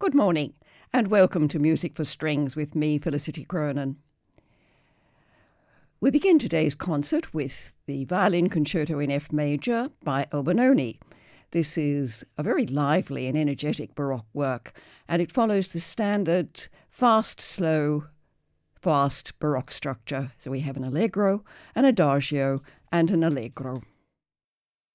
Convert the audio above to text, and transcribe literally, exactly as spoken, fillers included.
Good morning, and welcome to Music for Strings with me, Felicity Cronin. We begin today's concert with the Violin Concerto in F Major by Albinoni. This is a very lively and energetic Baroque work, and it follows the standard fast, slow, fast Baroque structure. So we have an allegro, an adagio, and an allegro.